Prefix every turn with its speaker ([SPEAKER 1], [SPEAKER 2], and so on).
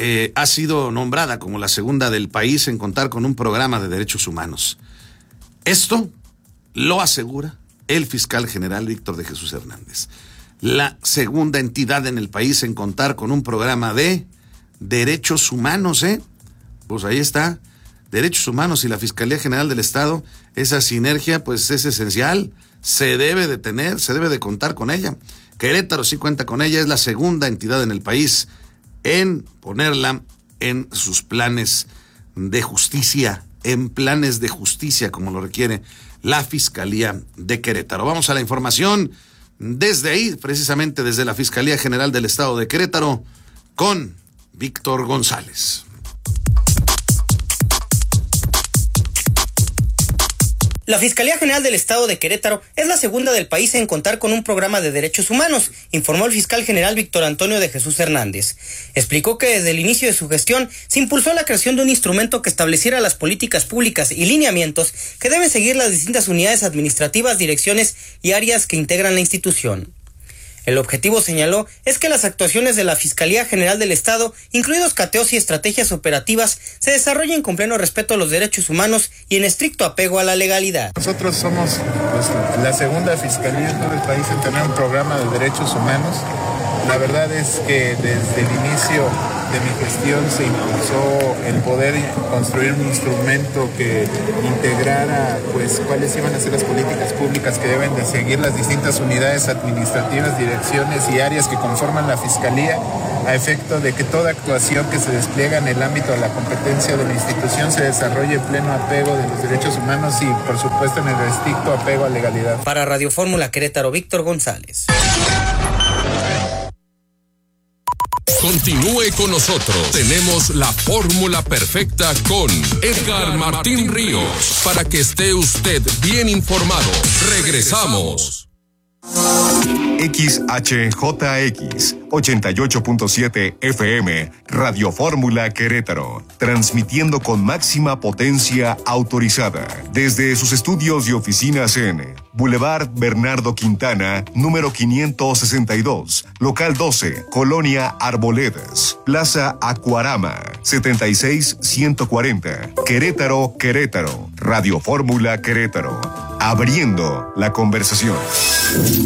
[SPEAKER 1] ha sido nombrada como la segunda del país en contar con un programa de derechos humanos. Esto lo asegura el fiscal general Víctor de Jesús Hernández. La segunda entidad en el país en contar con un programa de derechos humanos, Pues ahí está, derechos humanos y la Fiscalía General del Estado, esa sinergia pues es esencial, se debe de tener, se debe de contar con ella. Querétaro sí cuenta con ella, es la segunda entidad en el país en ponerla en sus planes de justicia, como lo requiere la Fiscalía de Querétaro. Vamos a la información desde ahí, precisamente desde la Fiscalía General del Estado de Querétaro, con Víctor González.
[SPEAKER 2] La Fiscalía General del Estado de Querétaro es la segunda del país en contar con un programa de derechos humanos, informó el fiscal general Víctor Antonio de Jesús Hernández. Explicó que desde el inicio de su gestión se impulsó la creación de un instrumento que estableciera las políticas públicas y lineamientos que deben seguir las distintas unidades administrativas, direcciones y áreas que integran la institución. El objetivo, señaló, es que las actuaciones de la Fiscalía General del Estado, incluidos cateos y estrategias operativas, se desarrollen con pleno respeto a los derechos humanos y en estricto apego a la legalidad.
[SPEAKER 3] Nosotros somos la segunda fiscalía en todo el país en tener un programa de derechos humanos. La verdad es que desde el inicio de mi gestión se impulsó el poder construir un instrumento que integrara pues cuáles iban a ser las políticas públicas que deben de seguir las distintas unidades administrativas, direcciones y áreas que conforman la Fiscalía, a efecto de que toda actuación que se despliega en el ámbito de la competencia de la institución se desarrolle en pleno apego de los derechos humanos y por supuesto en el estricto apego a legalidad.
[SPEAKER 2] Para Radio Fórmula Querétaro, Víctor González.
[SPEAKER 4] Continúe con nosotros. Tenemos la fórmula perfecta con Edgar Martín Ríos para que esté usted bien informado. Regresamos.
[SPEAKER 5] XHJX 88.7 FM Radio Fórmula Querétaro, transmitiendo con máxima potencia autorizada desde sus estudios y oficinas en Boulevard Bernardo Quintana, número 562, local 12, Colonia Arboledas, Plaza Acuarama, 76140, Querétaro, Querétaro. Radio Fórmula Querétaro, abriendo la conversación.